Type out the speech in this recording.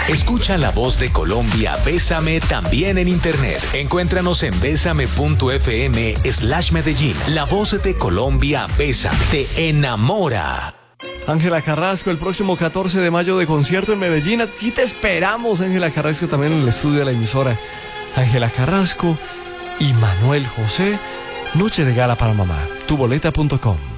Escucha la voz de Colombia, Bésame, también en internet. Encuéntranos en besame.fm/Medellín. La voz de Colombia, Bésame, te enamora. Ángela Carrasco, el próximo 14 de mayo de concierto en Medellín. Aquí te esperamos, Ángela Carrasco, también en el estudio de la emisora. Ángela Carrasco y Manuel José, Noche de Gala para Mamá. Tuboleta.com.